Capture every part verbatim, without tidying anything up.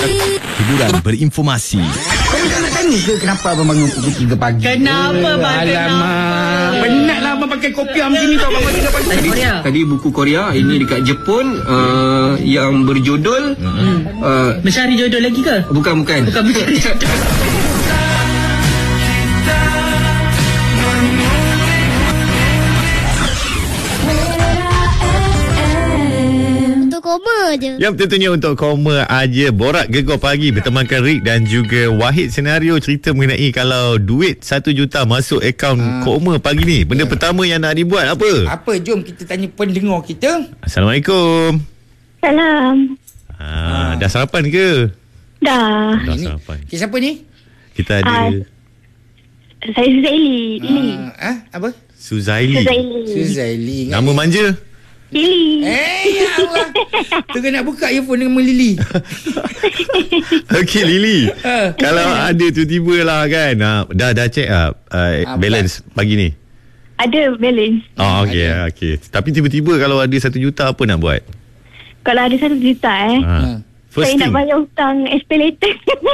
Hiburan berinformasi. Kau tak nak tanya ke kenapa abang bangun pukul tiga pagi? Kenapa bang? Alamak, penatlah abang pakai kopi macam ni tau. Bangun tiga pagi. Tadi, tadi buku Korea, ini dekat Jepun, uh, yang berjudul hmm. uh, Mencari jodoh lagi ke? Bukan, bukan. Bukan mencari jodoh. Koma je. Yang tentunya untuk koma aja. Borak Gegar Pagi bertemankan Rick dan juga Wahid. Senario cerita mengenai kalau duit satu juta masuk akaun ha. koma pagi ni. Benda ya. pertama yang nak dibuat apa? Apa? Jom kita tanya pendengar kita. Assalamualaikum. Salam. Ha, ha. Dah sarapan ke? Dah. Dah ini, sarapan. Okay, siapa ni? Kita ada uh, saya Suzaili. Lili. Ah, apa? Suzaili. Suzaili. Suzaili. Nama manja? Lili. Eh, ya Allah. Tengah nak buka earphone dengan Lili. Okey, Lili. Kalau ada tiba-tiba lah kan, dah dah check up uh, balance pagi ni? Ada balance. Oh, okey, okey. Tapi tiba-tiba kalau ada satu juta, apa nak buat? Kalau ada satu juta eh. Ha. First saya thing. nak bayar hutang escalator.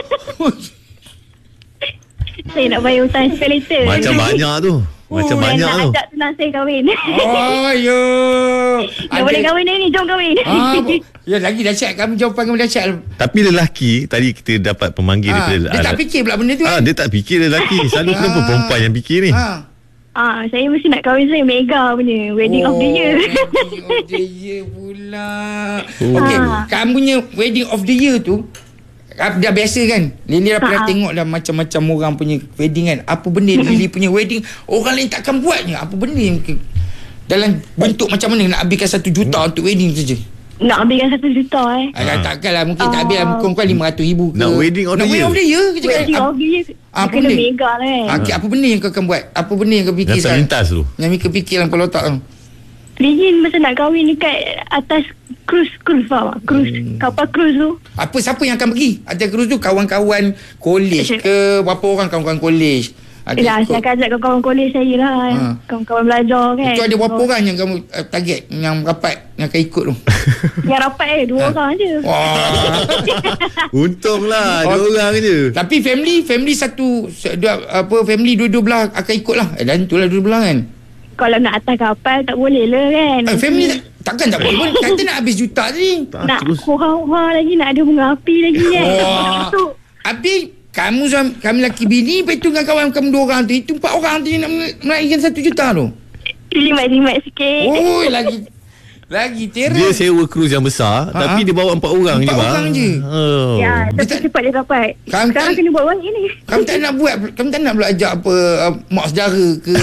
Saya nak bayar hutang escalator. Macam banyak tu. Macam oh, banyak nak tu. Ajak tunang saya kahwin. Oh, yo. Dah boleh kahwin ni, jom kahwin. Ah, ya, lagi dahsyat. Kami jawapan kami dahsyat. Tapi lelaki, tadi kita dapat pemanggil ha, daripada... Dia tak fikir pula benda tu. Ah, dia tak fikir lelaki. Selalu kenapa perempuan yang fikir ni? Ha. Ah, saya mesti nak kahwin saya mega punya. Wedding oh, of the year. Wedding of the year pula. Oh. Okey, ha. kamu punya wedding of the year tu, dah biasa kan? Lili dah pernah ha. tengok dah macam-macam orang punya wedding kan. Apa benda Lili punya wedding orang lain takkan buatnya. Apa benda yang ke, dalam bentuk macam mana nak habiskan satu juta hmm. untuk wedding saja? Nak habiskan satu juta eh. Ah, takkanlah mungkin uh, tak habis lah. Mungkin lima ratus ribu ke. Nak wedding of the year. Nak wedding of the year ke cakap? Wedding of the year. Ah, kena mega lah eh. Ah, apa benda yang kau akan buat? Apa benda yang kau fikir sekarang? Yang terlintas tu. Yang kau fikir dalam kepala otak tu. Lizin masa nak kahwin dekat atas cruise cruise faham tak? Cruise hmm. kapal cruise tu. Apa siapa yang akan pergi? Atas cruise tu kawan-kawan college ke berapa orang kawan-kawan college? Ya, saya akan ajak kawan-kawan college saya lah. Ha. Kawan-kawan belajar kan. Itu ada berapa so, orang yang kamu uh, target yang rapat yang akan ikut tu? Yang rapat eh dua ha. orang je. Wah. Untunglah dua oh, orang je. Tapi family family satu dua, apa family dua-dua belah akan ikut lah. Eh, dan itulah dua belah kan. Kalau nak atas kapal tak boleh lah kan. Eh, family tak, takkan tak boleh pun. Kata nak habis juta tadi. Nak hua-hua lagi, nak ada bunga api lagi kan. Oh. Habis kamu kami laki bini, lepas tu dengan kawan kamu dua orang tu, itu empat orang tu nak menaikkan satu juta tu. Limat-limat sikit. Oh, lagi lagi terang. Dia sewa cruise yang besar, ha? tapi dia bawa empat orang empat je bang. Empat orang je. Oh. Ya, tapi cepat dia dapat. Kamu sekarang tak, kena buat wangi ni. Kamu tak nak buat, kamu tak nak pula ajak apa uh, mak saudara ke?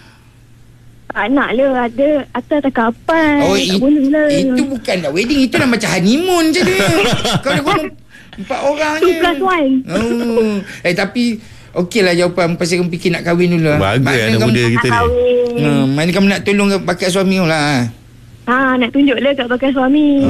Tak nak lah, ada atas atas kapal. Oh, tak it, boleh lah. Itu bukan dah wedding, itu dah macam honeymoon je dia. Kau dah ngomong empat orang je. Two plus one. Oh. Eh tapi okey lah jawapan. Pasal kamu fikir nak kahwin dulu lah. Bagus anak muda kita ni. Hmm, mana kamu nak tolong bakal suami kau lah. Ha, nak tunjuk lah kat bakal suami.